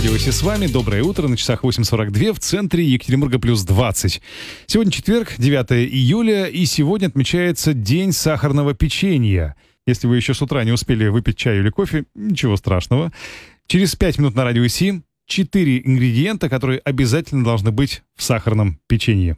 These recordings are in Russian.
Радио Си с вами. Доброе утро. На часах 8:42 в центре Екатеринбурга плюс 20. Сегодня четверг, 9 июля, и сегодня отмечается День сахарного печенья. Если вы еще с утра не успели выпить чай или кофе, ничего страшного. Через 5 минут на Радио Си 4 ингредиента, которые обязательно должны быть в сахарном печенье.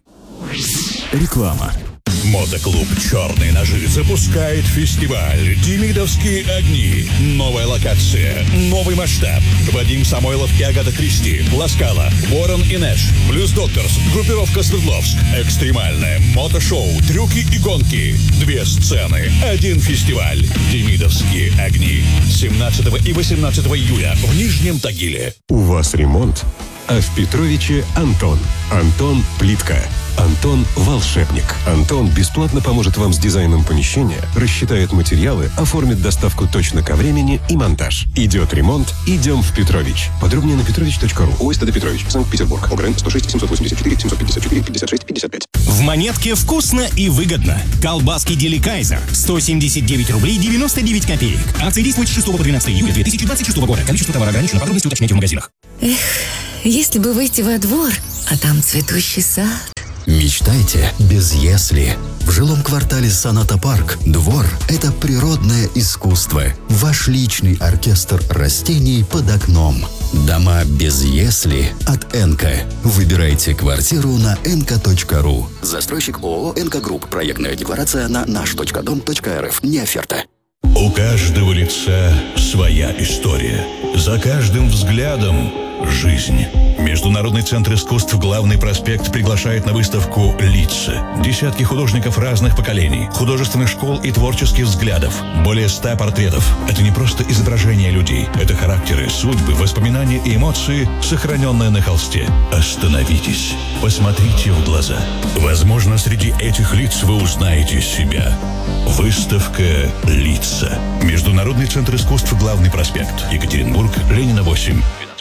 Реклама. Мотоклуб «Черные ножи» запускает фестиваль «Демидовские огни». Новая локация, новый масштаб. Вадим Самойлов и Агата Кристи, Ласкала, Ворон и Нэш, Блюз Докторс, группировка Свердловск. Экстремальное мотошоу, трюки и гонки. 2 сцены, 1 фестиваль. «Демидовские огни». 17 и 18 июля в Нижнем Тагиле. У вас ремонт, а в Петровиче Антон. Антон Плитка. Антон волшебник. Антон бесплатно поможет вам с дизайном помещения, рассчитает материалы, оформит доставку точно ко времени и монтаж. Идет ремонт, идем в Петрович. Подробнее на petrovich.ru. ОСТД Петрович, Санкт-Петербург. ОГРН 106 784 754 56 55. В Монетке вкусно и выгодно. Колбаски Деликайзер 179 рублей 99 копеек. Акция действует с 6 по 12 июля 2026 года. Количество товара ограничено. Подробности уточняйте в магазинах. Эх, если бы выйти во двор, а там цветущий сад. Мечтайте без «если». В жилом квартале «Соната Парк» двор – это природное искусство. Ваш личный оркестр растений под окном. Дома без «если» от «Энко». Выбирайте квартиру на enko.ru. Застройщик ООО «Энко Групп». Проектная декларация на наш.дом.рф. Не оферта. У каждого лица своя история. За каждым взглядом жизнь. Международный центр искусств «Главный проспект» приглашает на выставку «Лица». Десятки художников разных поколений, художественных школ и творческих взглядов. Более 100 портретов. Это не просто изображения людей. Это характеры, судьбы, воспоминания и эмоции, сохраненные на холсте. Остановитесь. Посмотрите в глаза. Возможно, среди этих лиц вы узнаете себя. Выставка «Лица». Международный центр искусств «Главный проспект». Екатеринбург, Ленина 8.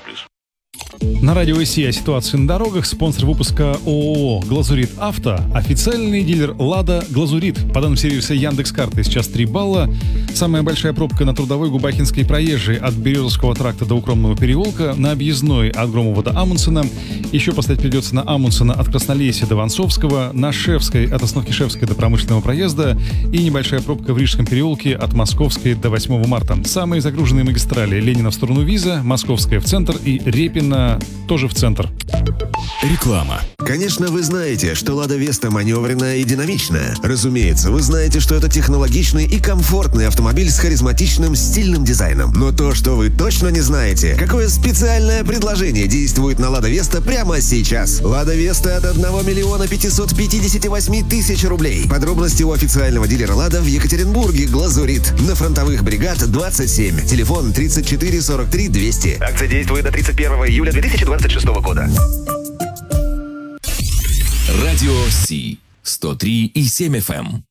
На Радио Си о ситуации на дорогах. Спонсор выпуска ООО «Глазурит Авто». Официальный дилер «Лада Глазурит». По данным сервиса Яндекс.Карты сейчас 3 балла. Самая большая пробка на Трудовой Губахинской проезжей от Березовского тракта до Укромного переулка, на Объездной от Громова до Амундсена. Еще поставить придется на Амундсена от Краснолесья до Воронцовского, на Шевской от остановки Шевской до Промышленного проезда и небольшая пробка в Рижском переулке от Московской до 8 марта. Самые загруженные магистрали: Ленина в сторону Виза, Московская в центр и Репина тоже в центр. Реклама. Конечно, вы знаете, что «Лада Веста» маневренная и динамичная. Разумеется, вы знаете, что это технологичный и комфортный автомобиль с харизматичным стильным дизайном. Но то, что вы точно не знаете, какое специальное предложение действует на «Лада Веста» прямо сейчас. «Лада Веста» от 1 миллиона 558 тысяч рублей. Подробности у официального дилера «Лада» в Екатеринбурге, «Глазурит». На Фронтовых бригад 27. Телефон 34 43 200. Акция действует до 31 июля 2026 года. Радио Си 103,7 FM.